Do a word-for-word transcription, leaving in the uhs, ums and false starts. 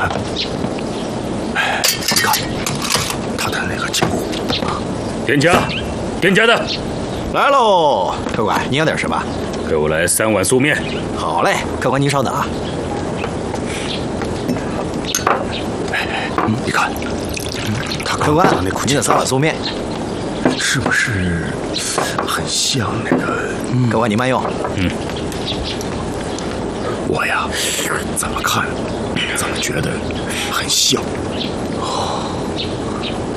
哎，你看他的那个酒， 店家，店家的， 来喽，客官，你要点什么？ 给我来三碗素面。 好嘞，客官您稍等啊。 嗯，你看，他客官， 那苦您的三碗素面， 是不是很像那个？ 嗯、客官您慢用。 嗯， 我呀，怎么看，怎么觉得很像。